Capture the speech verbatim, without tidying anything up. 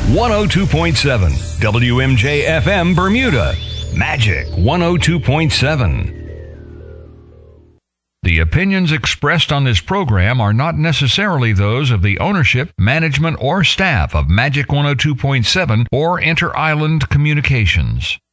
one oh two point seven. W M J F M Bermuda. Magic one oh two point seven. The opinions expressed on this program are not necessarily those of the ownership, management, or staff of Magic one oh two point seven or Inter-Island Communications.